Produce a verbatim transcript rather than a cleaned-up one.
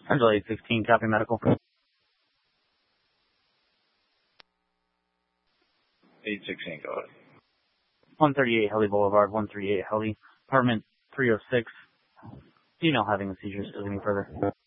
Angela eight sixteen, copy medical. eight sixteen, go ahead. one thirty-eight Helly Boulevard, one thirty-eight Helly, apartment three oh six. Female having a seizure. Still any further?